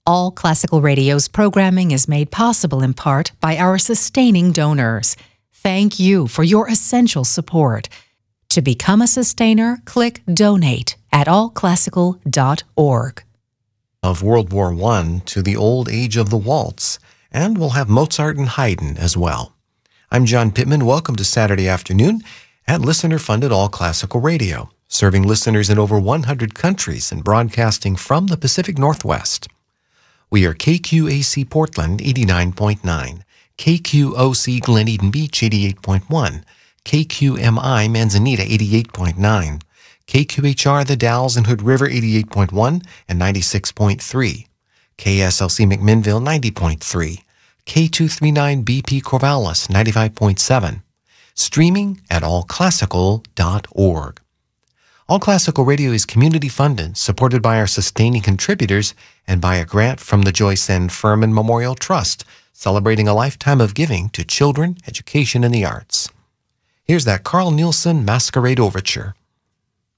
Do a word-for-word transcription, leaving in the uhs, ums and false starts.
All Classical Radio's programming is made possible in part by our sustaining donors. Thank you for your essential support. To become a sustainer, click Donate at all classical dot org. Of World War One to the old age of the waltz, and we'll have Mozart and Haydn as well. I'm John Pittman. Welcome to Saturday afternoon at listener-funded All Classical Radio, serving listeners in over one hundred countries and broadcasting from the Pacific Northwest. We are K Q A C Portland eighty-nine point nine, K Q O C Glen Eden Beach eighty-eight point one, K Q M I Manzanita eighty-eight point nine, K Q H R The Dalles and Hood River eighty-eight point one and ninety-six point three, K S L C McMinnville ninety point three, K two thirty-nine B P Corvallis ninety-five point seven, streaming at all classical dot org. All Classical Radio is community-funded, supported by our sustaining contributors, and by a grant from the Joyce N. Furman Memorial Trust, celebrating a lifetime of giving to children, education, and the arts. Here's that Carl Nielsen Masquerade Overture.